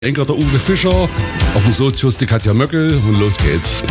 Enker der Uwe Fischer, auf dem Sozius die Katja Möckel und los geht's.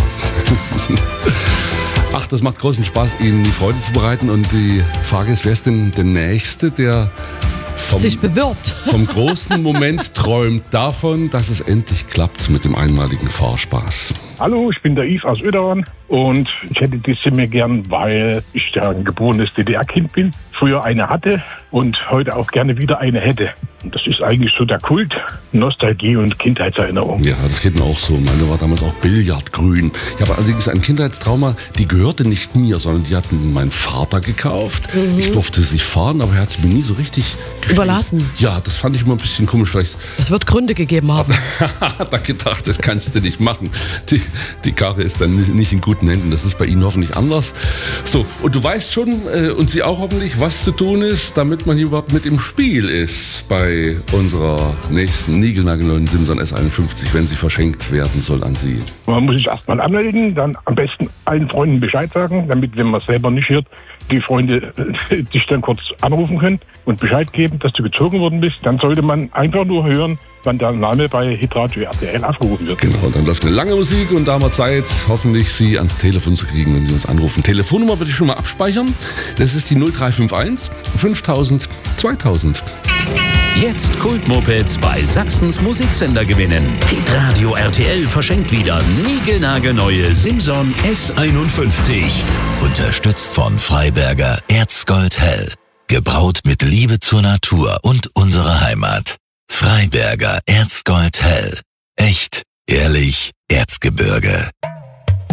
Ach, das macht großen Spaß, Ihnen die Freude zu bereiten. Und die Frage ist, wer ist denn der Nächste, der sich bewirbt? Vom großen Moment träumt davon, dass es endlich klappt mit dem einmaligen Fahrspaß. Hallo, ich bin der Yves aus Oederan und ich hätte die Stimme gern, weil ich ja ein geborenes DDR-Kind bin, früher eine hatte und heute auch gerne wieder eine hätte. Und das ist eigentlich so der Kult, Nostalgie und Kindheitserinnerung. Ja, das geht mir auch so. Meine war damals auch Billardgrün. Ich habe allerdings ein Kindheitstrauma, die gehörte nicht mir, sondern die hat mein Vater gekauft. Ich durfte sie fahren, aber er hat sie mir nie so richtig überlassen. Ja, das fand ich immer ein bisschen komisch. Vielleicht. Es wird Gründe gegeben haben. Hat er gedacht, das kannst du nicht machen. Die Karre ist dann nicht in guten Händen. Das ist bei Ihnen hoffentlich anders. So, und du weißt schon, und Sie auch hoffentlich, was zu tun ist, damit man hier überhaupt mit im Spiel ist bei unserer nächsten niegelnagelneuen Simson S51, wenn sie verschenkt werden soll an Sie. Man muss sich erstmal anmelden, dann am besten allen Freunden Bescheid sagen, damit, wenn man selber nicht hört, die Freunde dich dann kurz anrufen können und Bescheid geben, dass du gezogen worden bist. Dann sollte man einfach nur hören, wann der Name bei Hitradio RTL aufgerufen wird. Genau, und dann läuft eine lange Musik und da haben wir Zeit, hoffentlich Sie ans Telefon zu kriegen, wenn Sie uns anrufen. Telefonnummer würde ich schon mal abspeichern. Das ist die 0351 5000 2000. Jetzt Kultmopeds bei Sachsens Musiksender gewinnen. Hitradio RTL verschenkt wieder niegelnagelneue Simson S51. Unterstützt von Freiberger Erzgold Hell. Gebraut mit Liebe zur Natur und unserer Heimat. Freiberger Erzgold Hell. Echt, ehrlich, Erzgebirge.